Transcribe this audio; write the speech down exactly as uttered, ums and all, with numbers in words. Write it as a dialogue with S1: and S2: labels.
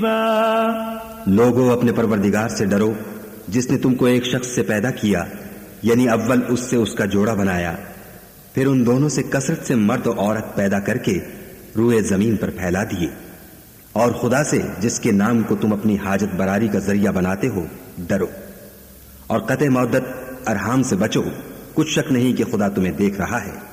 S1: लोगों, अपने परवरदिगार से डरो जिसने तुमको एक शख्स से पैदा किया, यानी अव्वल उससे उसका जोड़ा बनाया, फिर उन दोनों से कसरत से मर्द और औरत पैदा करके रूए जमीन पर फैला दिए। और खुदा से जिसके नाम को तुम अपनी हाजत बरारी का जरिया बनाते हो डरो, और कते मौदत अरहाम से बचो, कुछ शक नहीं कि खुदा तुम्हें देख रहा है।